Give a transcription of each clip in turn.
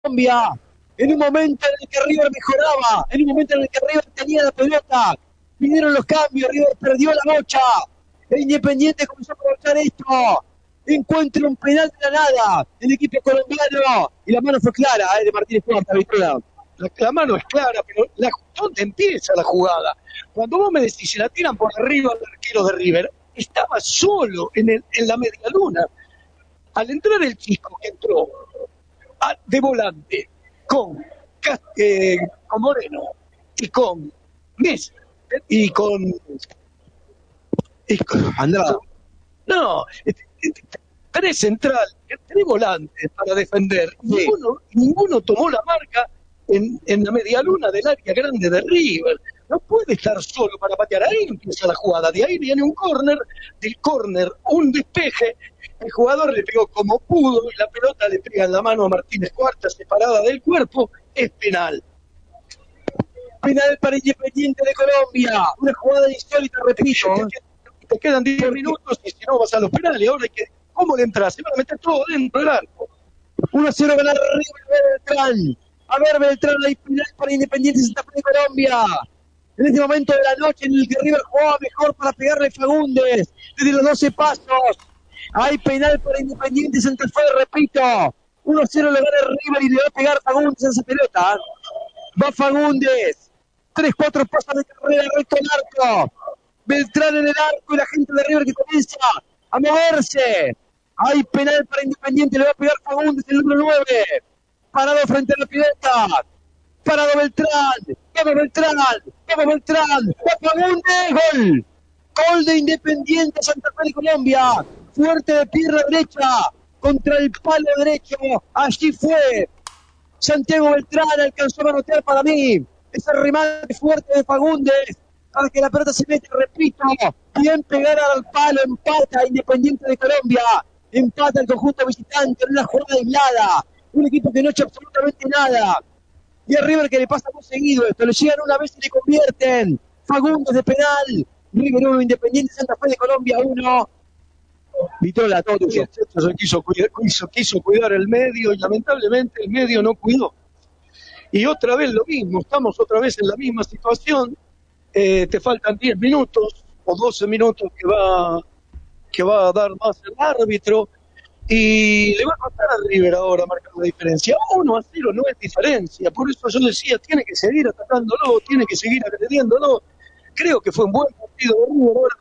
Colombia. En un momento en el que River mejoraba, en un momento en el que River tenía la pelota, vinieron los cambios, River perdió la bocha. El Independiente comenzó a aprovechar esto. Encuentra un penal de la nada, el equipo colombiano. Y la mano fue clara, de Martínez Cuarta, Victoria. La mano es clara, pero ¿dónde empieza la jugada? Cuando vos me decís, se la tiran por arriba al arquero de River, estaba solo en la media luna. Al entrar el chico que entró de volante con Moreno y con Messi y con Andrade. No, tres centrales, tres volantes para defender. Sí. Ninguno tomó la marca en la media luna del área grande de River. No puede estar solo para patear. Ahí empieza la jugada. De ahí viene un córner, del córner un despeje. El jugador le pegó como pudo y la pelota le pega en la mano a Martínez Cuarta, separada del cuerpo. Es penal. Penal para Independiente de Colombia. Una jugada insólita, repito. Te quedan 10 minutos y si no vas a los penales. Ahora ¿cómo le entras? Se van a meter todo dentro del arco. 1-0 gana River Beltrán. A ver, Beltrán, hay penal para Independiente Santa Fe de Colombia. En este momento de la noche en el que River jugaba mejor para pegarle a Fagundes. Desde los 12 pasos. Hay penal para Independiente Santa Fe, repito. 1-0 le gana River y le va a pegar Fagundes a esa pelota. Va Fagundes. 3-4 pasos de carrera recto al arco. Beltrán en el arco y la gente de River que comienza a moverse. Hay penal para Independiente, le va a pegar Fagundes, el número 9. Parado frente a la pileta. Parado Beltrán. Vamos Beltrán. Vamos Beltrán. Va Fagundes. Gol. Gol de Independiente Santa Fe de Colombia. Fuerte de pierna derecha contra el palo derecho. Allí fue. Santiago Beltrán alcanzó a manotear para mí. Ese remate fuerte de Fagundes. Para que la pelota se mete, repito, bien pegada al palo, empata Independiente de Colombia, empata el conjunto visitante en una jugada aislada, un equipo que no ha hecho absolutamente nada, y a River que le pasa muy seguido esto, le llegan una vez y le convierten, Fagundes de penal, River 1, Independiente Santa Fe de Colombia 1, Vitola, todo tuyo. Quiso cuidar el medio y lamentablemente el medio no cuidó. Y otra vez lo mismo, estamos otra vez en la misma situación. Te faltan 10 minutos o 12 minutos que va a dar más el árbitro y le va a costar a River ahora marcar la diferencia. 1-0 no es diferencia, por eso yo decía, tiene que seguir atacándolo, tiene que seguir agrediéndolo. Creo que fue un buen partido de River, ahora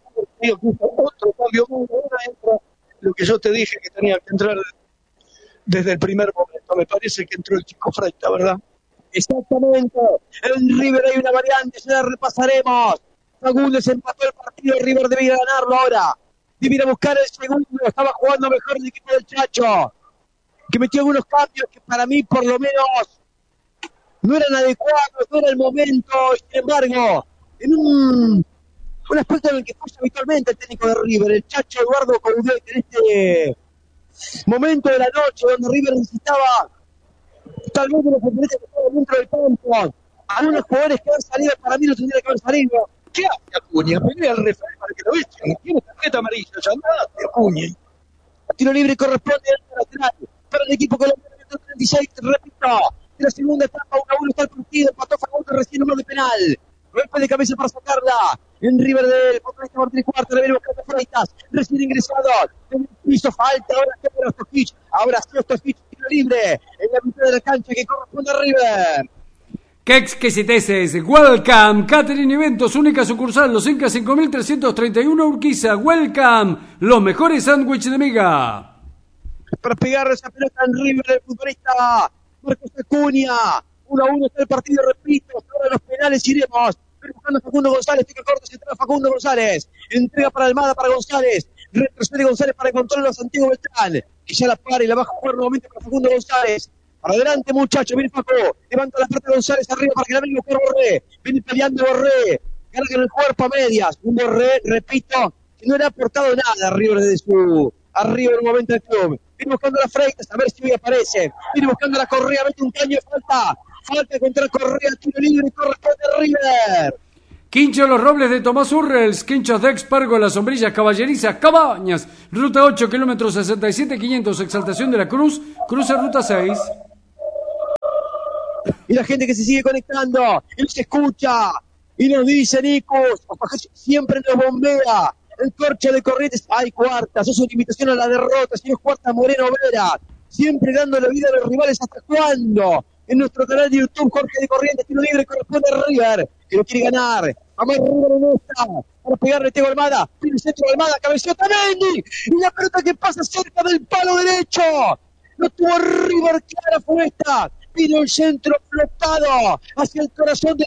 otro cambio, ahora entra lo que yo te dije que tenía que entrar desde el primer momento. Me parece que entró el chico Freita, ¿verdad? Exactamente. En River hay una variante, ya la repasaremos. Fagundes empató el partido, River debía ganarlo ahora. Debía buscar el segundo, estaba jugando mejor el equipo del Chacho, que metió algunos cambios que para mí por lo menos no eran adecuados, no era el momento. Sin embargo, en un aspecto en el que fue habitualmente el técnico de River, el Chacho Eduardo Coudet, en este momento de la noche donde River necesitaba tal vez de los futbolistas que estaban dentro del campo, algunos jugadores que han salido, para mí no tendrían que haber salido. ¿Qué hace Acuña? Pelea al referee para que lo echen. Tiene tarjeta amarilla, ya andate, Acuña. Tiro libre corresponde al lateral para el equipo colombiano, 36, repito, de la segunda etapa, 1-1 está el partido, empató Fagundes recién uno de penal. Golpe de cabeza para sacarla. En River del futbolista Martínez Cuarta, le viene buscando Freitas, recién ingresado. Hizo falta, ahora Stojic. Ahora sí Stojic, tiro libre en la mitad de la cancha que corresponde a River. ¡Qué exquisiteces! Welcome, Catering Eventos, única sucursal, Los Incas 5331 Urquiza. Welcome, los mejores sándwiches de miga. Para pegarle esa pelota en River del futbolista Marcos Acuña. 1-1 está el partido, repito, ahora los penales iremos. Buscando a Facundo González, pica corto, se entrega Facundo González. Entrega para Almada, para González. Retrocede González para encontrarlo a Santiago Beltrán, que ya la para y la va a jugar nuevamente para Facundo González. Para adelante, muchachos, viene Faco. Levanta la parte de González arriba para que la venga a buscar Borré. Viene peleando Borré. Carga en el cuerpo a medias. Un Borré, repito, que no le ha aportado nada arriba en un momento del club. Viene buscando la Freitas, a ver si hoy aparece. Viene buscando la Correa, mete un caño de falta. Falta contra Correa, tiro libre, corresponde a River. Quincho Los Robles de Tomás Urrels, Quinchos de Expargo, Las Sombrillas, Caballerizas, Cabañas, Ruta 8, kilómetro 67, 500, Exaltación de la Cruz, cruce Ruta 6. y la gente que se sigue conectando, y nos escucha, y nos dice, Nicos, siempre nos bombea, el Corcha de Corrientes, ay, Cuarta, sos una invitación a la derrota, señor Cuarta Moreno Vera, siempre dando la vida a los rivales, ¿hasta cuándo? En nuestro canal de YouTube, Jorge de Corrientes, tiro libre, corresponde a River, que lo quiere ganar. Vamos River en esta, para pegarle Tego Almada, el centro de Almada, cabeció Tamendi, y la pelota que pasa cerca del palo derecho. No tuvo River, clara fue esta, vino el centro flotado hacia el corazón de